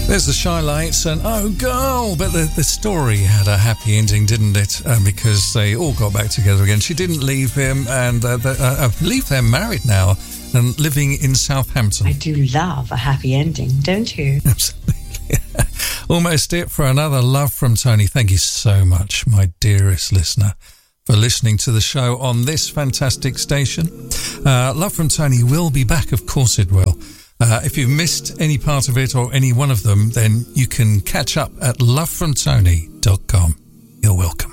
There's the Shy Lights and Oh Girl, but the story had a happy ending, didn't it? Because they all got back together again. She didn't leave him, and I believe they're married now and living in Southampton. I do love a happy ending, don't you? Absolutely. Almost it for another Love from Tony. Thank you so much, my dearest listener, for listening to the show on this fantastic station. Love from Tony will be back, of course it will. If you've missed any part of it or any one of them, then you can catch up at lovefromtony.com. You're welcome.